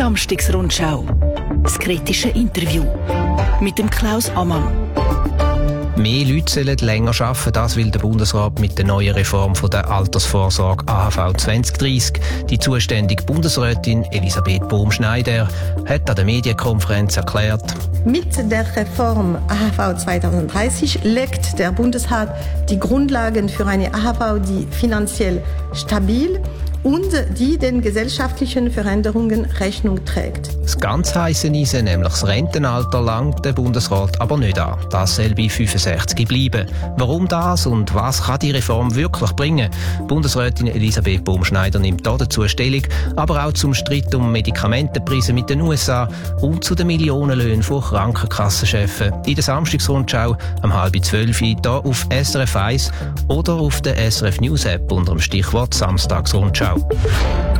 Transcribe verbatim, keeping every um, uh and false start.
Samstagsrundschau. Das kritische Interview mit dem Klaus Ammann. Mehr Leute sollen länger arbeiten, das will der Bundesrat mit der neuen Reform von der Altersvorsorge A H V zwanzig dreißig. Die zuständige Bundesrätin Elisabeth Bohm-Schneider hat an der Medienkonferenz erklärt: Mit der Reform A H V zwanzig dreißig legt der Bundesrat die Grundlagen für eine A H V, die finanziell stabil und die den gesellschaftlichen Veränderungen Rechnung trägt. Das ganz heisse Eisen, nämlich das Rentenalter, langt der Bundesrat aber nicht an. Das soll bei fünfundsechzig bleiben. Warum das und was kann die Reform wirklich bringen? Bundesrätin Elisabeth Bohm-Schneider nimmt dazu Stellung, aber auch zum Streit um Medikamentenpreise mit den U S A und zu den Millionenlöhnen von Krankenkassenchefen. In der Samstagsrundschau um halb zwölf hier auf S R F eins oder auf der S R F News App unter dem Stichwort Samstagsrundschau.